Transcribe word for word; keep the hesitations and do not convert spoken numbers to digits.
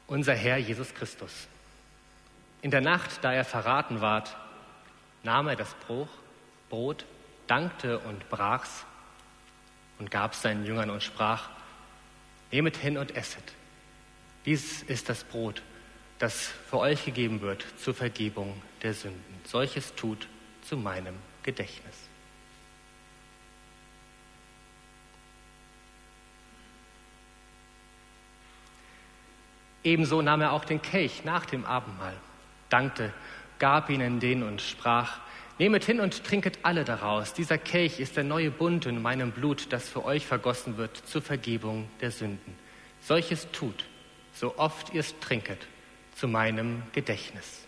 unser Herr Jesus Christus. In der Nacht, da er verraten ward, nahm er das Bruch, Brot, dankte und brach's und gab's seinen Jüngern und sprach: Nehmet hin und esset. Dies ist das Brot, das für euch gegeben wird zur Vergebung der Sünden. Solches tut zu meinem Gedächtnis. Ebenso nahm er auch den Kelch nach dem Abendmahl, dankte, gab ihnen den und sprach: Nehmet hin und trinket alle daraus. Dieser Kelch ist der neue Bund in meinem Blut, das für euch vergossen wird zur Vergebung der Sünden. Solches tut, so oft ihr es trinket, zu meinem Gedächtnis.